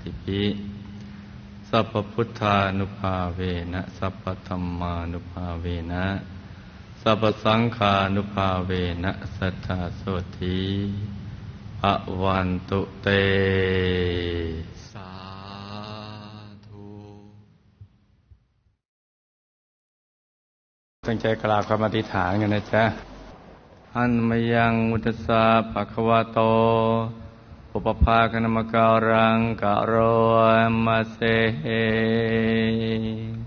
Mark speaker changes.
Speaker 1: ติภิสัพพุทธานุภาเวนะสัพพธัมมานุภาเวนะสัพพสังฆานุภาเวนะสัทธาโสธีภวันตุเตสาธุตั้งใจกราบคำอธิษฐานกันนะจ๊ะอันมยังมุตสาภะคะวะโตปุปภาคณมการังกะโรมะเส